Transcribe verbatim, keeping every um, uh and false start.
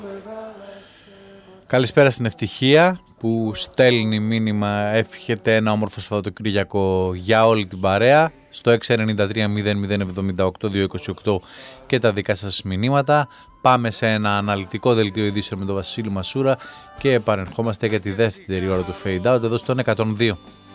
Καλησπέρα στην Ευτυχία που στέλνει μήνυμα, εύχεται ένα όμορφο Σαββατοκύριακο για όλη την παρέα στο έξι εννιά τρία μηδέν μηδέν εβδομήντα οκτώ διακόσια είκοσι οκτώ και τα δικά σας μηνύματα. Πάμε σε ένα αναλυτικό δελτίο ειδήσεων με τον Βασίλη Μασούρα και επανερχόμαστε για τη δεύτερη ώρα του Fade Out εδώ στον εκατόν δύο.